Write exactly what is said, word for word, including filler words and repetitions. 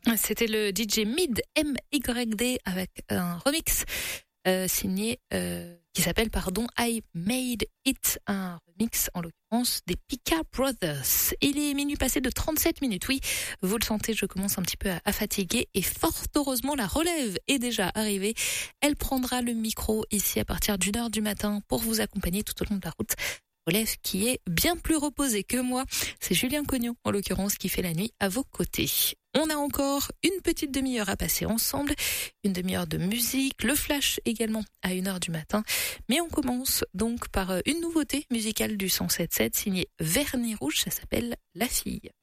C'était le D J Mid M Y D avec un remix euh, signé euh, qui s'appelle pardon I Made It, un remix en l'occurrence des Pika Brothers. Il est minuit passé de trente-sept minutes. Oui, vous le sentez, je commence un petit peu à, à fatiguer et fort heureusement la relève est déjà arrivée. Elle prendra le micro ici à partir d'une heure du matin pour vous accompagner tout au long de la route. Relève qui est bien plus reposé que moi. C'est Julien Cognon, en l'occurrence, qui fait la nuit à vos côtés. On a encore une petite demi-heure à passer ensemble, une demi-heure de musique, le flash également à une heure du matin. Mais on commence donc par une nouveauté musicale du cent sept sept signée Vernis Rouge, ça s'appelle La Fille.